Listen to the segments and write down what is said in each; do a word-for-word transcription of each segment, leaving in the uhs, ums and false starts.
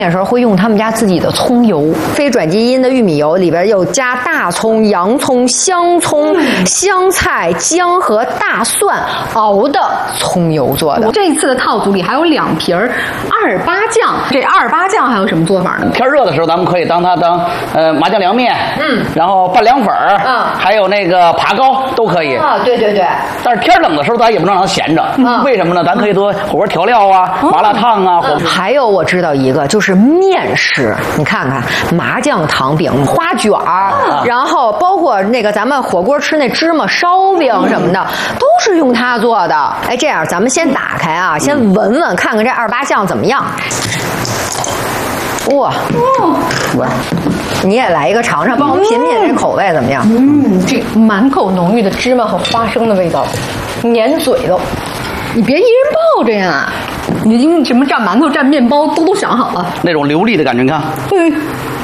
那时候会用他们家自己的葱油，非转基因的玉米油，里边有加大葱、洋葱、香葱、香菜、姜和大蒜熬的葱油做的。 这一次的套组里还有两瓶二八酱，这二八酱还有什么做法呢？ 天热的时候，咱们可以当它当呃麻酱凉面，嗯，然后拌凉粉儿，嗯，还有那个爬糕都可以啊。对对对。 但是天冷的时候，咱也不能让它闲着，嗯，为什么呢？咱可以做火锅调料啊、麻辣烫啊， 嗯、还有我知道一个就是。面食，你看看麻酱糖饼、花卷儿，啊、然后包括那个咱们火锅吃那芝麻烧饼什么的，嗯、都是用它做的。哎，这样咱们先打开啊，先闻闻看看这二八酱怎么样。哇，哇！你也来一个尝尝，帮我们品品这口味怎么样？ 嗯，这满口浓郁的芝麻和花生的味道，粘嘴都。你别一人抱着呀！你因为什么蘸馒头、蘸面包都都想好了， 那种流利的感觉，你看。 对。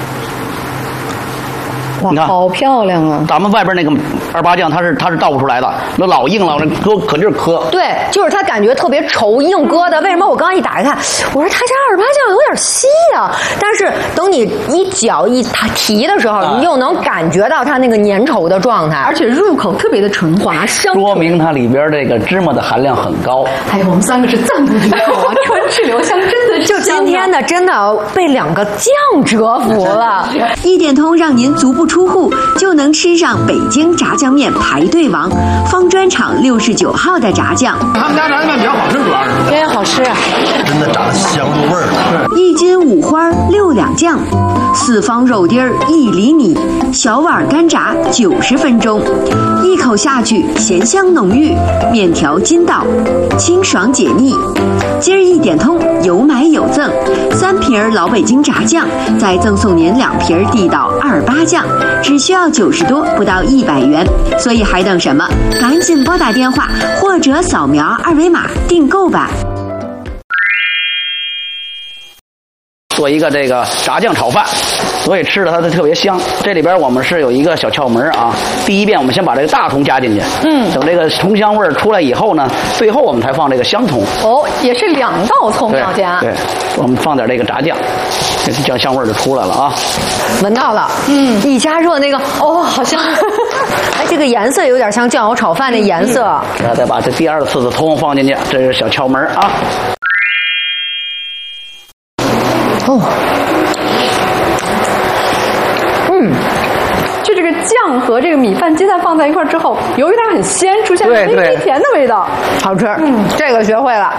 哇，好漂亮啊！ 咱们外边那个二八酱，它是它是倒不出来的，那老硬了，那搁可劲儿磕。 对，就是它感觉特别稠硬疙瘩。为什么我刚一打开看，我说他家二八酱有点稀啊？但是等你一搅一提的时候，啊、你又能感觉到它那个粘稠的状态， 而且入口特别的纯滑香， 说明它里边这个芝麻的含量很高。 哎，我们三个是赞不绝口啊！川式留香真的是就今天呢，真的被两个酱折服了。 一点通让您足不出户就能吃上北京炸酱面排队王方砖厂六十九号的炸酱。 他们家炸酱面比较好吃，主要是真好吃啊， 真的炸的香入味儿。 一斤五花六两酱，四方肉丁儿一厘米，小碗干炸九十分钟，一口下去咸香浓郁，面条筋道，清爽解腻。今儿一点通有买有赠，三瓶老北京炸酱，再赠送您两瓶地道二八酱，只需要九十多，不到一百元。所以还等什么？赶紧拨打电话或者扫描二维码订购吧。 做一个这个炸酱炒饭，所以吃的它就特别香。这里边我们是有一个小窍门啊，第一遍我们先把这个大葱加进去，嗯，等这个葱香味出来以后呢，最后我们才放这个香葱。 哦，也是两道葱要加。 对，对我们放点这个炸酱，这个酱香味就出来了啊。 闻到了，嗯，一加热那个，哦，好香。哎，这个颜色有点像酱油炒饭的颜色。 然后再把这第二次的葱放进去，这是小窍门啊。 哦，嗯， 就这个酱和这个米饭鸡蛋放在一块之后，由于它很鲜，出现了微微甜的味道， 好吃。嗯，这个学会了。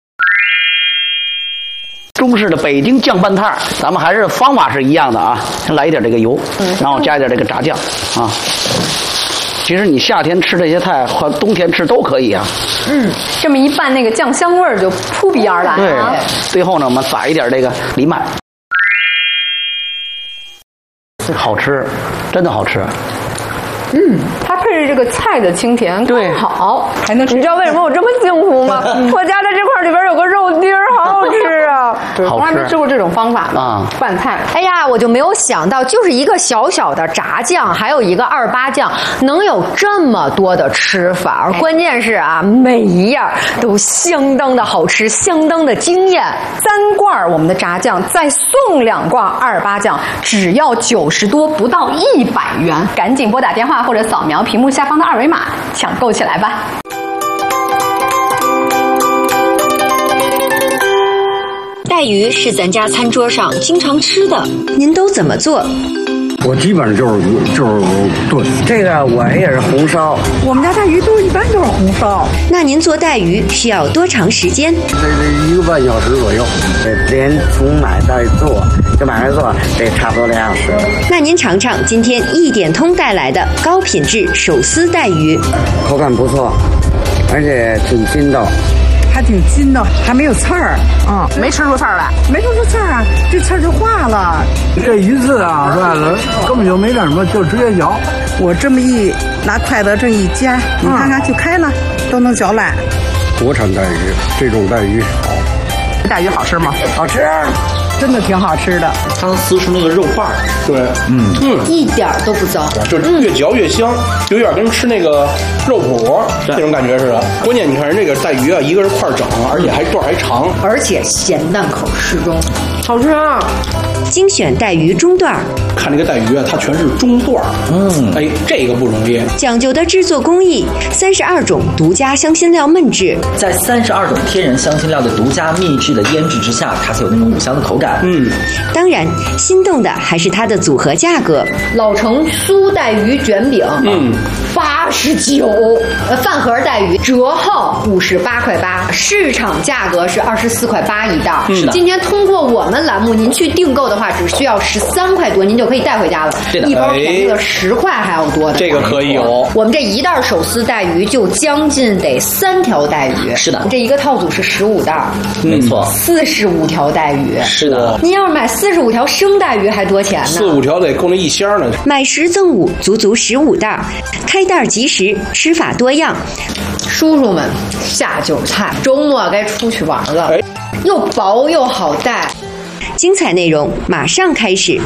中式的北京酱拌菜，咱们还是方法是一样的啊，先来一点这个油，然后加一点这个炸酱啊。其实你夏天吃这些菜和冬天吃都可以啊。 嗯，这么一拌，那个酱香味儿就扑鼻而来啊。 对，最后呢，我们撒一点这个藜麦，好吃，真的好吃。 嗯，它配着这个菜的清甜， 对， 好，还能吃。 你知道为什么我这么幸福吗？我家的这块里边有个肉丁儿，好好吃啊！ 好吃。 我还没吃过这种方法呢啊，拌菜。 哎呀，我就没有想到，就是一个小小的炸酱，还有一个二八酱，能有这么多的吃法。关键是啊，每一样都相当的好吃，相当的惊艳。 三罐我们的炸酱，再送两罐二八酱，只要九十多，不到一百元。赶紧拨打电话或者扫描屏幕下方的二维码，抢购起来吧！ 带鱼是咱家餐桌上经常吃的，您都怎么做？ 我基本上就是就是炖，这个我也是红烧。 我们家带鱼都一般就是红烧。 那您做带鱼需要多长时间？ 这这一个半小时左右。这连从买到做，就买来做，这差不多两小时。 那您尝尝今天一点通带来的高品质手撕带鱼， 口感不错，而且挺筋道。 还挺筋道，还没有刺儿， 嗯，没吃出刺儿来， 没吃出刺儿啊，这刺儿就化了。 这鱼刺啊，是吧？根本就没干什么，就直接嚼。 我这么一拿筷子这一夹，你看看就开了，都能嚼烂。 国产带鱼，这种带鱼好。 带鱼好吃吗？ 好吃。 真的挺好吃的。 它能撕出那个肉瓣儿，对，嗯嗯， 一点儿都不糟， 就是越嚼越香，有点跟吃那个肉脯那种感觉似的。关键你看人这个带鱼啊，一个是块整，而且还段还长， 而且咸淡口适中，好吃啊！ 精选带鱼中段， 看这个带鱼啊，它全是中段，嗯，哎，这个不容易。 讲究的制作工艺，三十二种独家香辛料焖制， 在三十二种天然香辛料的独家秘制的腌制之下，它才有那种五香的口感。 嗯， 当然，心动的还是它的组合价格。 老城酥带鱼卷饼，嗯，八十九，呃，饭盒带鱼折后五十八块八，市场价格是二十四块八一袋。 是的， 今天通过我们栏目，您去订购的话，只需要十三块多，您就可以带回家了。 对的， 一包便宜了十块还要多的。 这个可以有。 我们这一袋手撕带鱼就将近得三条带鱼。 是的， 这一个套组是十五袋， 没错， 四十五条带鱼。 是的， 您要是买四十五条生带鱼还多钱呢？ 四五条得够那一箱呢。 买十赠五，足足十五袋，开袋即食，吃法多样。 叔叔们下酒菜，周末该出去玩了， 哎、 又薄又好带。 精彩内容马上开始。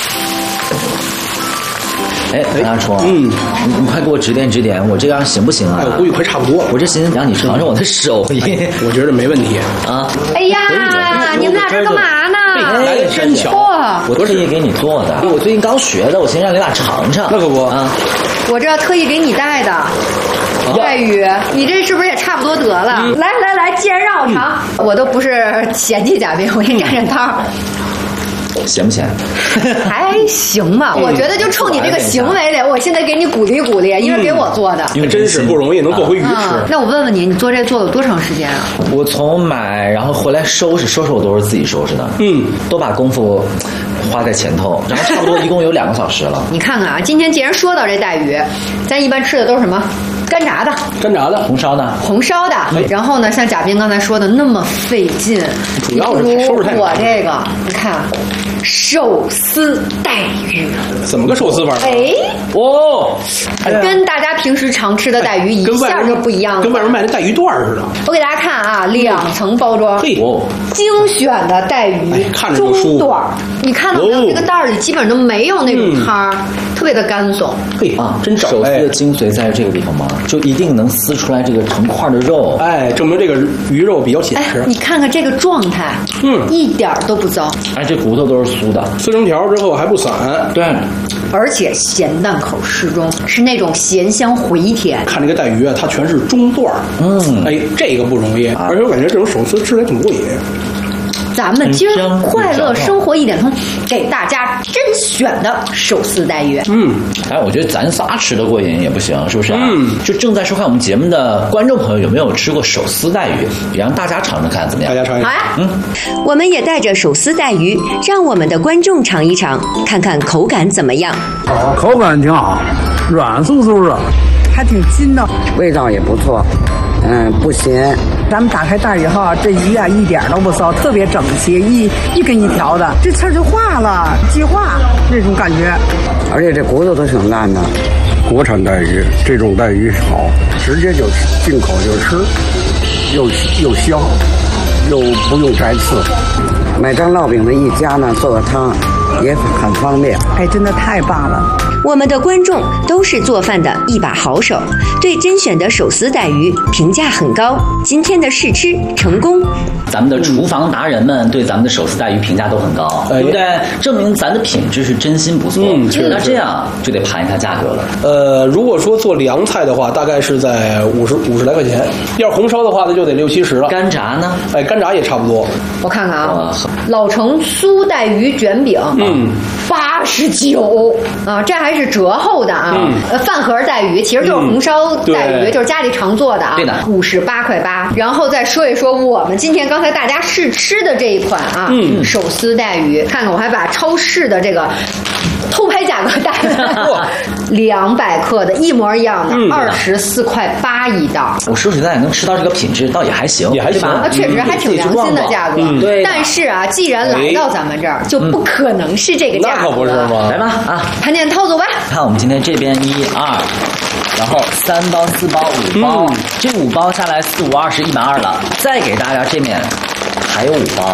哎，陈大厨，嗯，你你快给我指点指点，我这样行不行啊？ 哎，我估计快差不多了。 我这寻思让你尝尝我的手艺， 我觉得没问题啊。 哎呀，你们俩这干嘛呢？ 来的真巧， 我特意给你做的，我最近刚学的，我先让你俩尝尝。 那可不啊， 我这特意给你带的带鱼，你这是不是也差不多得了？嗯、来来来，既然让我尝，嗯、我都不是嫌弃嘉宾，我给你占占道。 咸不咸？ 还行吧，我觉得就冲你这个行为的，我现在给你鼓励鼓励，因为给我做的， 因为真是不容易能做回鱼吃。 啊、那我问问你，你做这做了多长时间啊？ 我从买然后回来收拾收拾，我都是自己收拾的，嗯，都把功夫花在前头，然后差不多一共有两个小时了。 你看看啊，今天既然说到这带鱼，咱一般吃的都是什么？干炸的， 干炸的， 红烧的， 红烧的。嗯、然后呢，像贾斌刚才说的那么费劲， 主要是收拾太我这个，你看，手撕带鱼， 怎么个手撕法？ 哎， 哦， 跟大家平时常吃的带鱼一下就不一样了， 跟外面卖的带鱼段似的。 我给大家看啊，两层包装， 嘿， 精选的带鱼， 哎、看着就舒服。 中段，你看到没有？这个袋里基本上都没有那种汤儿，嗯、特别的干松。 嘿啊，真找手撕的精髓在这个地方吗？就一定能撕出来这个成块的肉， 哎，证明这个鱼肉比较紧实。 哎，你看看这个状态，嗯，一点都不糟。 哎，这骨头都是酥的， 撕成条之后还不散。 对， 而且咸淡口适中，是那种咸香回甜。 看这个带鱼啊，它全是中段，嗯，哎，这个不容易，而且我感觉这种手撕吃起来挺过瘾。 咱们今儿快乐生活一点通，给大家甄选的手撕带鱼。 嗯，哎，我觉得咱仨吃的过瘾也不行，是不是、啊？嗯，就正在收看我们节目的观众朋友，有没有吃过手撕带鱼？也让大家尝尝看怎么样？ 大家尝一尝。 嗯， 我们也带着手撕带鱼，让我们的观众尝一尝，看看口感怎么样。 哦，口感挺好，软酥酥的， 还挺筋道， 味道也不错。嗯，不咸。 咱们打开袋以后，这鱼啊一点都不骚，特别整齐，一一根一条的，这刺就化了，即化那种感觉。 而且这骨头都挺烂的。 国产带鱼，这种带鱼好，直接就进口就吃，又又香，又不用摘刺。 买张烙饼的一家呢，做个汤也很方便。 哎，真的太棒了。 我们的观众都是做饭的一把好手，对甄选的手撕带鱼评价很高。今天的试吃成功， 咱们的厨房达人们对咱们的手撕带鱼评价都很高，对不对？证明咱的品质是真心不错。嗯，那这样就得盘一下价格了。 呃，如果说做凉菜的话，大概是在五十五十来块钱；要红烧的话，那就得六七十了。 干炸呢？ 哎，干炸也差不多。 我看看啊，老城酥带鱼卷饼，嗯，八十九啊，这还是折后的啊。嗯、呃，饭盒带鱼其实就是红烧带鱼，嗯、就是家里常做的啊。 对的， 五十八块八。然后再说一说我们今天刚才大家试吃的这一款啊，嗯、手撕带鱼，看看我还把超市的这个偷拍价格带了，两百克的一模一样的，二十四块八一袋。 我说实在，能吃到这个品质，倒也还行， 也还行， 啊，确实还挺良心的价格。 嗯，对。 但是啊，既然来到咱们这儿，就不可能是这个价格。 那可不是吗？ 来吧，啊， 盘点套组吧。 看我们今天这边一二，然后三包、四包、五包，嗯、这五包下来四五二十一百二了。再给大家这面还有五包。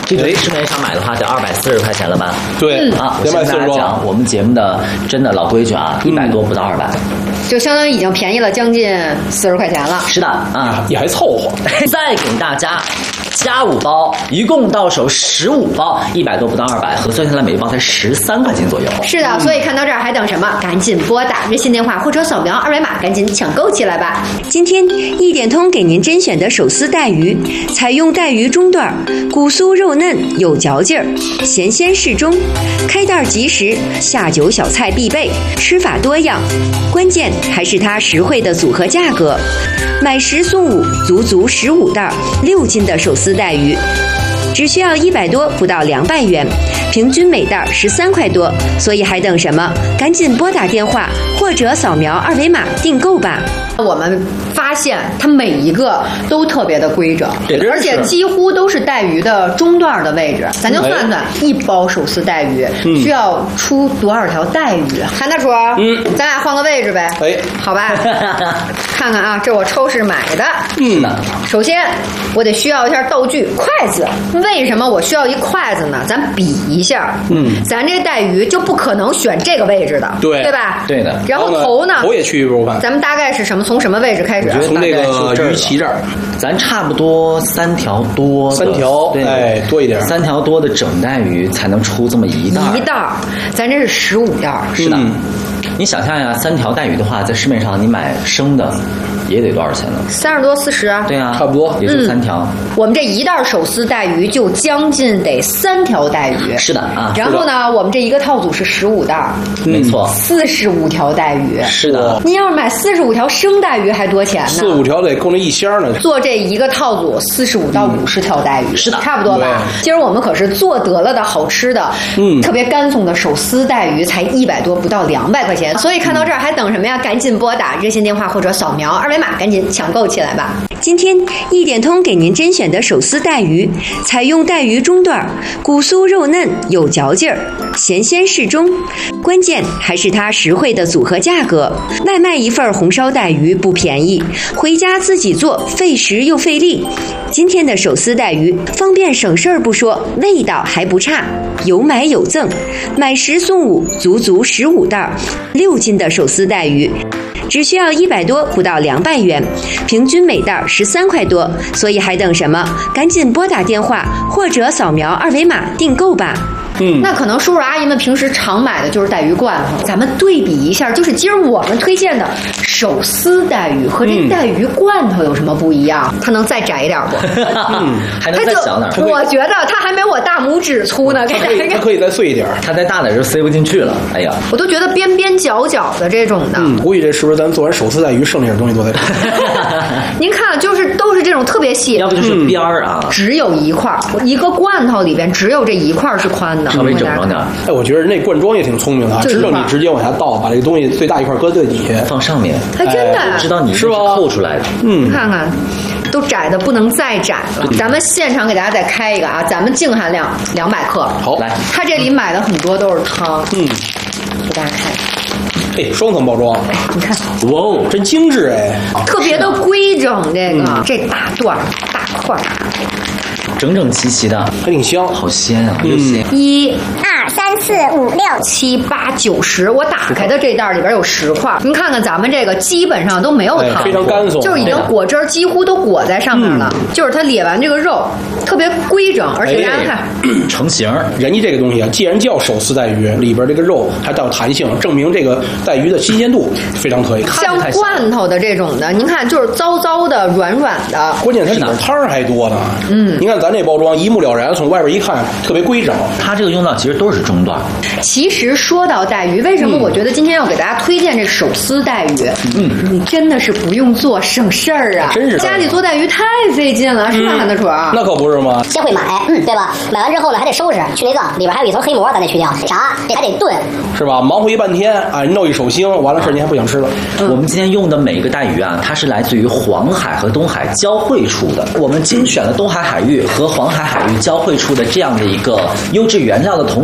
这个市面上买的话得二百四十块钱了吧？ 对啊，我先跟大家讲，我们节目的真的老规矩啊，一百多不到二百， 就相当于已经便宜了将近四十块钱了。 是的啊， 也还凑合。 再给大家加五包，一共到手十五包，一百多不到二百，核算下来每一包才十三块钱左右。 是的，所以看到这儿还等什么？赶紧拨打热线电话或者扫描二维码，赶紧抢购起来吧！ 今天一点通给您甄选的手撕带鱼，采用带鱼中段，骨酥肉嫩有嚼劲儿，咸鲜适中，开袋即食，下酒小菜必备，吃法多样，关键还是它实惠的组合价格，买十送五，足足十五袋，六斤的手撕带鱼。只需要一百多，不到两百元，平均每袋十三块多，所以还等什么？赶紧拨打电话或者扫描二维码订购吧。 我们发现它每一个都特别的规整，而且几乎都是带鱼的中段的位置。咱就算算，一包手撕带鱼需要出多少条带鱼？韩大厨，嗯，咱俩换个位置呗。 哎， 好吧，看看啊，这我超市买的。 嗯， 首先我得需要一下道具，筷子。为什么我需要一筷子呢？咱比一下，嗯，咱这带鱼就不可能选这个位置的， 对对吧？ 对的。 然后头呢？ 头也去一部分。 咱们大概是什么？从什么位置开始？ 从那个鱼鳍这儿， 咱差不多三条多， 三条，哎，多一点， 三条多的整带鱼才能出这么一袋。 一袋，咱这是十五袋。 是的，嗯、你想象呀，三条带鱼的话，在市面上你买生的。也得多少钱呢？ 三十多四十啊。 对啊， 差不多， 也是三条、 嗯。我们这一袋手撕带鱼就将近得三条带鱼。 是的啊。 然后呢，我们这一个套组是十五袋， 没错， 四十五条带鱼。 是的。 您要是买四十五条生带鱼，还多钱呢？ 四五条得够那一箱呢。 做这一个套组，四十五到五十条带鱼、嗯， 是的， 差不多吧。今儿我们可是做得了的好吃的，嗯，特别干松的手撕带鱼，才一百多，不到两百块钱。所以看到这儿还等什么呀？赶紧拨打热线电话或者扫描二维码，赶紧抢购起来吧！ 今天一点通给您甄选的手撕带鱼，采用带鱼中段，骨酥肉嫩有嚼劲儿，咸鲜适中，关键还是它实惠的组合价格。外卖一份红烧带鱼不便宜，回家自己做费时又费力。今天的手撕带鱼方便省事儿不说，味道还不差，有买有赠，买十送五，足足十五袋，六斤的手撕带鱼。只需要一百多，不到两百元，平均每袋十三块多，所以还等什么？赶紧拨打电话或者扫描二维码订购吧。 嗯，那可能叔叔阿姨们平时常买的就是带鱼罐头，咱们对比一下，就是今儿我们推荐的手撕带鱼和这带鱼罐头有什么不一样？它能再窄一点不？ 嗯，还能再小点。 我觉得它还没我大拇指粗呢， 它可以，它可以再碎一点， 它再大点就塞不进去了。哎呀， 我都觉得边边角角的这种的。 嗯，估计这是不是咱做完手撕带鱼剩下点东西都在这？ 您看，就是都是这种特别细， 要不就是边儿啊， 只有一块，一个罐头里边只有这一块是宽的。 稍微整装点。 哎，我觉得人那灌装也挺聪明的啊，知道你直接往下倒，把这个东西最大一块搁最底下， 放上面。 还真的、哎、 知道你是吧？ 扣出来的。 嗯，看看，都窄的不能再窄了。咱们现场给大家再开一个啊，咱们净含量两百克。 好， 来， 它这里买的很多都是汤。嗯，给大家看。 哎，双层包装， 哎，你看， 哇哦，真精致哎， 特别的规整，这个、嗯、这大段大块。 整整齐齐的， 还挺香， 好鲜啊！又鲜。 一、二、三、四、五、六、七、八、九十，我打开的这袋里边有十块。您看看咱们这个基本上都没有汤， 哎、非常干松， 就是已经果汁几乎都裹在上面了。嗯、就是它咧完这个肉特别规整，而且大家看、 哎、成型。 人家这个东西啊，既然叫手撕带鱼，里边这个肉还带有弹性，证明这个带鱼的新鲜度非常可以。 像罐头的这种的，您看就是糟糟的、软软的， 关键它里边汤还多呢。嗯，您看咱。咱这包装一目了然，从外边一看特别规整。 它这个用到其实都是中段。 其实说到带鱼，为什么我觉得今天要给大家推荐这手撕带鱼？嗯，你真的是不用做，省事儿啊！ 真是家里做带鱼太费劲了，是吧，韩大厨？ 那可不是吗？ 先会买，嗯，对吧？买完之后呢，还得收拾去内脏，里边还有一层黑膜，咱得去掉。炸，这还得炖， 是吧？忙活一半天啊，弄一手腥，完了事你还不想吃了。 嗯、我们今天用的每一个带鱼啊，它是来自于黄海和东海交汇处的。我们精选了东海海域和黄海海域交汇处的这样的一个优质原料的同时，我们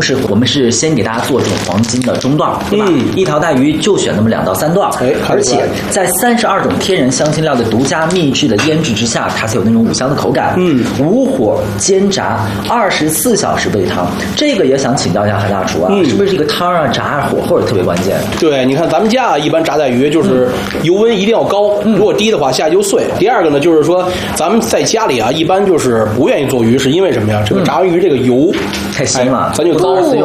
们是先给大家做这种黄金的中段，对吧？嗯、一条带鱼就选那么两到三段，哎，而且在三十二种天然香辛料的独家秘制的腌制之下，它才有那种五香的口感。嗯，无火煎炸，二十四小时煨汤。这个也想请教一下韩大厨啊，嗯、是不是这个汤啊、炸啊、火候特别关键？ 对，你看咱们家一般炸带鱼就是油温一定要高，嗯、如果低的话下去就碎。第二个呢，就是说咱们在家里啊，一般就是不愿意做鱼，是因为什么呀？这个炸鱼这个油太腥了， 咱就糟。